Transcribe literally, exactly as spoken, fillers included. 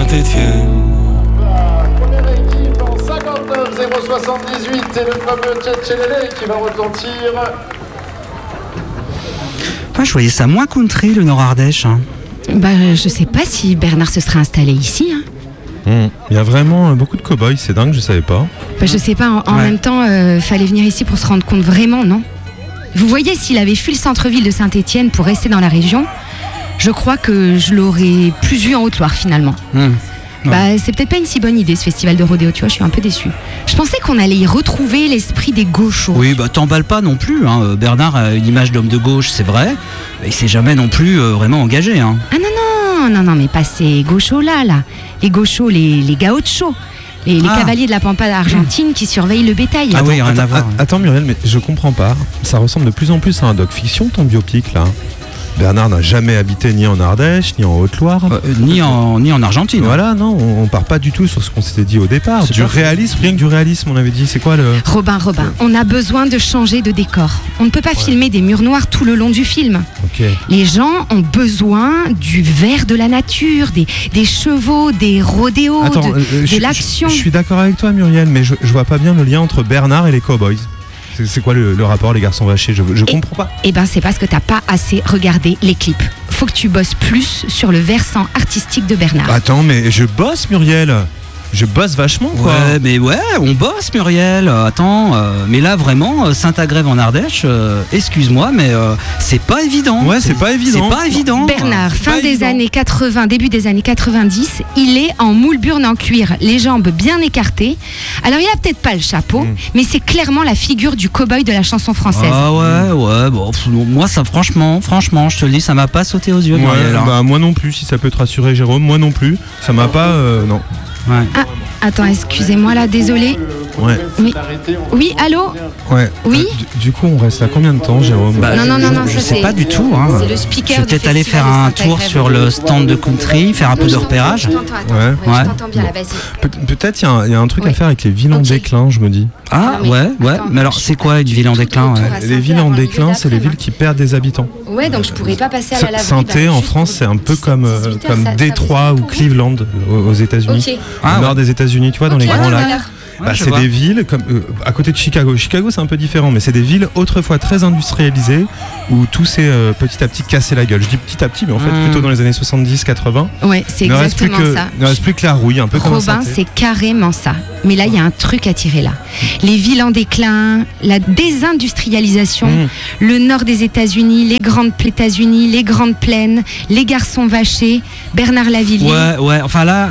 Saint-Étienne. Première équipe en cinquante-neuf zéro soixante-dix-huit, c'est le fameux Tchétchénélé qui va retentir. Enfin, je voyais ça moins country, le Nord-Ardèche. Hein. Bah, je sais pas si Bernard se serait installé ici. Hein. Mmh. Il y a vraiment beaucoup de cow-boys, c'est dingue, je savais pas. Bah, je sais pas, en, en Ouais. même temps, euh, fallait venir ici pour se rendre compte vraiment, non? Vous voyez, s'il avait fui le centre-ville de Saint-Étienne pour rester dans la région, je crois que je l'aurais plus vu en Haute-Loire finalement. Mmh. Ouais. Bah, c'est peut-être pas une si bonne idée ce festival de rodéo, tu vois, je suis un peu déçue. Je pensais qu'on allait y retrouver l'esprit des gauchos. Oui, bah t'emballes pas non plus. Hein. Bernard a une image d'homme de gauche, c'est vrai. Mais il s'est jamais non plus euh, vraiment engagé. Hein. Ah non, non, non, non, mais pas ces gauchos-là, là. Les gauchos, les, les gauchos. Les, les Ah. cavaliers de la Pampa argentine qui surveillent le bétail. Ah oui, rien à attends, voir. attends Muriel, mais je comprends pas. Ça ressemble de plus en plus à un doc fiction, ton biopic là. Bernard n'a jamais habité ni en Ardèche, ni en Haute-Loire. Euh, ni, en, ni en Argentine. Voilà, non, on, on part pas du tout sur ce qu'on s'était dit au départ. C'est Du pas faux. réalisme, rien que du réalisme, on avait dit. C'est quoi le. Robin, Robin, on a besoin de changer de décor. On ne peut pas filmer des murs noirs tout le long du film. Ok. Les gens ont besoin du vert de la nature, des, des chevaux, des rodéos, Attends, de, euh, euh, de je- l'action. Je, je suis d'accord avec toi, Muriel, mais je, je vois pas bien le lien entre Bernard et les cowboys. C'est, c'est quoi le, le rapport, les garçons vachés? Je, je Et- comprends pas. Eh ben, c'est parce que t'as pas assez regardé les clips. Faut que tu bosses plus sur le versant artistique de Bernard. Attends, mais je bosse, Muriel. Je bosse vachement, quoi. Ouais, mais ouais, on bosse, Muriel. Euh, attends, euh, mais là vraiment, euh, Saint-Agrève en Ardèche, euh, excuse-moi, mais euh, c'est pas évident. Ouais, c'est pas évident. C'est pas évident. Bernard, c'est fin pas des évident. années quatre-vingts, début des années quatre-vingt-dix, il est en moule burne en cuir, les jambes bien écartées. Alors il a peut-être pas le chapeau, Mm. mais c'est clairement la figure du cow-boy de la chanson française. Ah ouais, ouais, bon, pff, moi ça, franchement, franchement, je te le dis, ça m'a pas sauté aux yeux, Ouais, Muriel. hein. bah, moi non plus, si ça peut te rassurer, Jérôme, moi non plus. Ça m'a pas. euh, non. Ouais. Ah, attends, excusez-moi là, désolé. Ouais. Oui. Oui, allô? Ouais. Oui. Euh, du, du coup, on reste là combien de temps, Jérôme? Bah, Non, non, non, non, je ça, sais c'est- pas du tout. Hein. c'est le speaker Je vais du peut-être aller festival faire un de tour Saint-Agrève. sur le stand de country, faire un peu de repérage. Je t'entends, attends. Ouais. Ouais, Ouais. je t'entends bien là, vas-y. Pe- peut-être il y, a un- il y a un truc Oui. à faire avec les villes en Ok. déclin, je me dis. Ah Non, mais ouais, ouais. attends, Mais alors, je- c'est quoi une ville en tout déclin autour ouais. à Les Saint-Pierre, villes en avant le déclin, milieu c'est les d'après, villes qui perdent des habitants. Ouais, donc je pourrais pas passer à la laverie. Saint-Thé, bah, en juste France, pour c'est un peu dix-sept, comme, euh, dix-huit heures, comme ça- ça Détroit vous ou dit pour Cleveland aux, aux États-Unis. Ok. Ah, Au nord ouais. des États-Unis, tu vois, dans Ok, les grands ouais, lacs. voilà. Bah, Ouais, je c'est vois. des villes comme euh, à côté de Chicago. Chicago, c'est un peu différent, mais c'est des villes autrefois très industrialisées où tout s'est euh, petit à petit cassé la gueule. Je dis petit à petit, mais en fait Mm. plutôt dans les années soixante-dix quatre-vingts. Ouais, c'est Il ne reste plus exactement que, ça. il ne reste plus que la rouille, un peu comme à Robin, Saint-Thé. c'est carrément ça. Mais là, il y a un truc à tirer là. Les villes en déclin, la désindustrialisation, Mm. le nord des États-Unis, les grandes États-Unis, les grandes plaines, les garçons vachés, Bernard Lavilliers. Ouais, ouais. Enfin là,